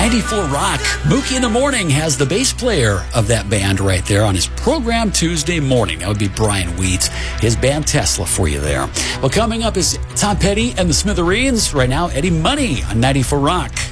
94 Rock. Mookie in the Morning has the bass player of that band right there on his program Tuesday morning. That would be Brian Wheat, his band Tesla for you there. Well, coming up is Tom Petty and the Smithereens. Right now, Eddie Money on 94 Rock.